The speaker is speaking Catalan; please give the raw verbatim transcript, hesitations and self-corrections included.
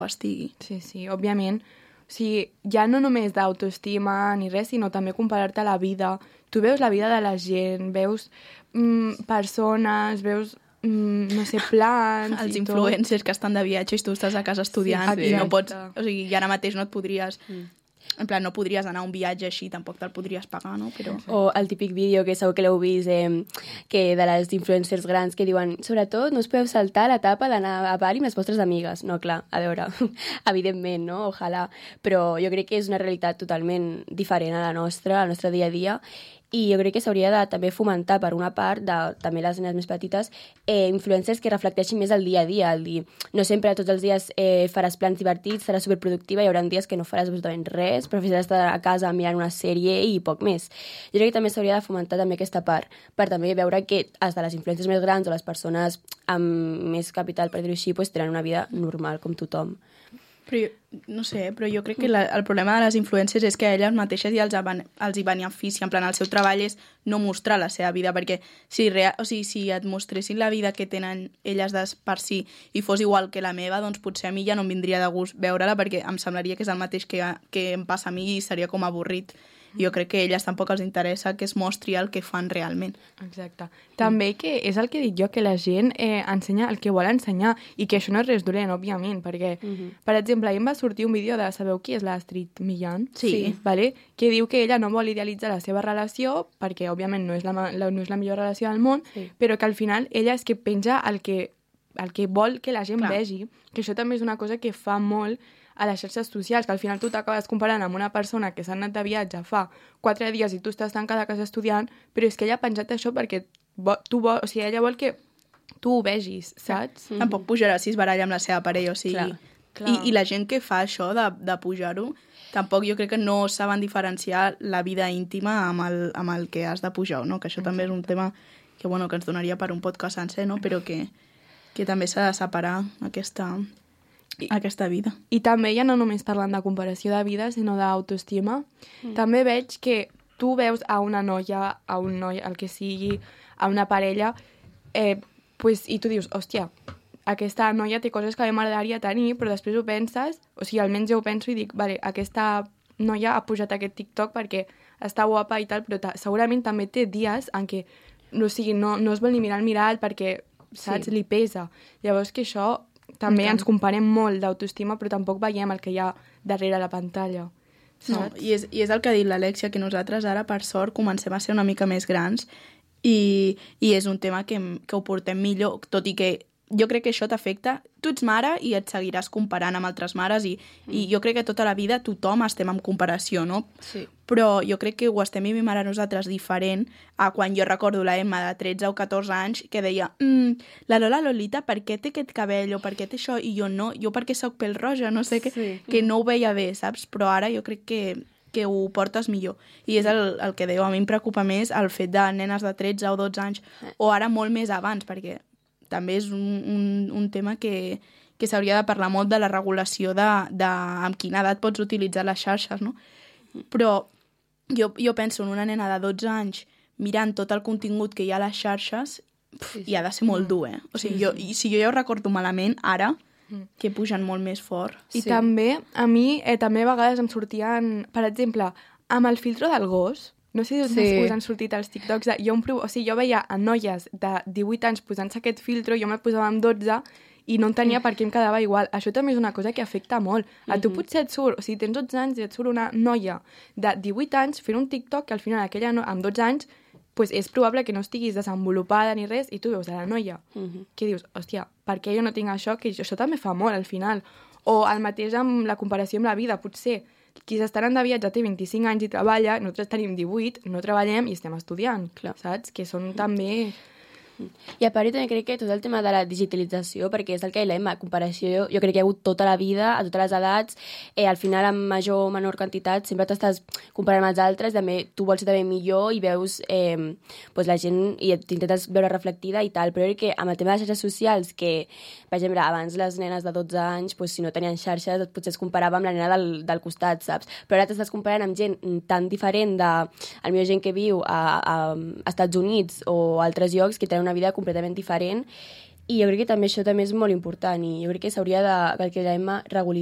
estigui. Sí, sí, òbviament. O sigui, ja no només d'autoestima ni res, sinó també comparar-te la vida. Tu veus la vida de la gent, veus mm, persones, veus, mm, no sé, plans... Els i influencers tot. Que estan de viatge i tu estàs a casa estudiant sí, i no pots... O sigui, i ara mateix no et podries... Mm. En plan, no podries anar a un viatge així, tampoc te'l podries pagar, no? Però... O el típic vídeo que segur que l'heu vist, eh, que de les influencers grans que diuen sobretot no us podeu saltar l'etapa d'anar a Bali amb les vostres amigues. No, clar, a veure, evidentment, no? Ojalà. Però jo crec que és una realitat totalment diferent a la nostra, al nostre dia a dia, i jo crec que s'hauria de també fomentar, per una part, de, també les nenes més petites, eh, influencers que reflecteixin més el dia a dia, el dir, no sempre tots els dies eh, faràs plans divertits, seràs superproductiva, hi haurà dies que no faràs absolutament res, preferiràs estar a casa mirant una sèrie i poc més. Jo crec que també s'hauria de fomentar també aquesta part, per també veure que els de les influències més grans o les persones amb més capital, per dir-ho així, pues, tenen una vida normal, com tothom. Però jo, no sé, però jo crec que la, el problema de les influències és que a elles mateixes ja els, els hi beneficia. En plan, el seu treball és no mostrar la seva vida, perquè si, rea, o sigui, si et mostressin la vida que tenen elles de per si i fos igual que la meva, doncs potser a mi ja no em vindria de gust veure-la, perquè em semblaria que és el mateix que, que em passa a mi i seria com avorrit. Jo crec que a elles tampoc els interessa que es mostri el que fan realment. Exacte. També que és el que dic jo, que la gent eh, ensenya el que vol ensenyar i que això no és res dolent, òbviament, perquè, uh -huh. per exemple, ahir em va sortir un vídeo de, sabeu qui és l'Astrid Millan? Sí. sí. Vale? Que diu que ella no vol idealitzar la seva relació, perquè, òbviament, no és la, la, no és la millor relació del món, sí. però que al final ella és que penja el que, el que vol que la gent Clar. Vegi, que això també és una cosa que fa molt a les xarxes socials, que al final tu t'acabes comparant amb una persona que s'ha anat de viatge fa quatre dies i tu estàs tancada a casa estudiant, però és que ella ha penjat això perquè vo, tu vol, o sigui, ella vol que tu ho vegis, saps? Mm-hmm. Tampoc pujarà si es baralla amb la seva parella, o sigui... Clar. Clar. I, I la gent que fa això de, de pujar-ho, tampoc jo crec que no saben diferenciar la vida íntima amb el, amb el que has de pujar, no? Que això Exacte. També és un tema que, bueno, que ens donaria per un podcast sencer, no? Però que, que també s'ha de separar aquesta... I, aquesta vida. I també ja no només parlant de comparació de vida, sinó d'autoestima. Mm. També veig que tu veus a una noia, a un noi, el que sigui, a una parella, eh, pues, i tu dius, hòstia, aquesta noia té coses que a mi m'agradaria tenir, però després ho penses, o sigui, almenys jo ho penso i dic, vale, aquesta noia ha pujat aquest TikTok perquè està guapa i tal, però ta, segurament també té dies en què, o sigui, no, no es vol ni mirar al mirall perquè, saps, sí. li pesa. Llavors que això... També ens comparem molt d'autoestima, però tampoc veiem el que hi ha darrere la pantalla. Saps? No, i, és, i és el que ha dit l'Alexia, que nosaltres ara, per sort, comencem a ser una mica més grans i, i és un tema que, que ho portem millor, tot i que jo crec que això t'afecta. Tu ets mare i et seguiràs comparant amb altres mares i, mm. i jo crec que tota la vida tothom estem en comparació, no? Sí. Però jo crec que ho estem vivint ara nosaltres diferent a quan jo recordo la Emma de tretze o catorze anys que deia mm, la Lola Lolita, per què té aquest cabell o per què té això? I jo no, jo perquè soc pèl roja, no sé, que, sí. que no ho veia bé, saps? Però ara jo crec que que ho portes millor. I és el, el que deia, a mi em preocupa més el fet de nenes de tretze o dotze anys, o ara molt més abans, perquè també és un, un, un tema que, que s'hauria de parlar molt de la regulació de, de amb quina edat pots utilitzar les xarxes, no? Però jo, jo penso en una nena de dotze anys mirant tot el contingut que hi ha a les xarxes, pf, sí, sí. i ha de ser molt dur, eh? O sigui, sí, jo, sí. si jo ja ho recordo malament, ara, que pugen molt més fort. I sí. també, a mi, eh, també a vegades em sortien, per exemple, amb el filtro del gos, no sé si sí. us han sortit els TikToks, de, jo, o sigui, jo veia a noies de divuit anys posant-se aquest filtro, jo me'l posava amb dotze i no entenia per què em quedava igual. Això també és una cosa que afecta molt. A tu potser et surt, o sigui, tens dotze anys i et surt una noia de divuit anys fent un TikTok que al final aquella no, amb dotze anys pues és probable que no estiguis desenvolupada ni res i tu veus a la noia uh-huh. que dius, hòstia, per què jo no tinc això? Que això també fa molt al final. O el mateix amb la comparació amb la vida. Potser qui s'està anant de viatge té vint-i-cinc anys i treballa, nosaltres tenim divuit, no treballem i estem estudiant, Clar. Saps? Que són també... I a part també crec que tot el tema de la digitalització, perquè és el que dèiem, a comparació, jo, jo crec que hi ha hagut tota la vida, a totes les edats, eh, al final amb major o menor quantitat, sempre t'estàs comparant amb els altres, també tu vols ser també millor i veus eh, pues la gent i t'intentes veure reflectida i tal, però crec que amb el tema de les xarxes socials, que, per exemple, abans les nenes de dotze anys, pues, si no tenien xarxes, potser es comparava amb la nena del, del costat, saps? Però ara t'estàs comparant amb gent tan diferent de, el meu gent que viu a, a, a Estats Units o a altres llocs que tenen una vida completament diferent I jo crec que també això també és molt important i jo crec que s'hauria de, que l'Emma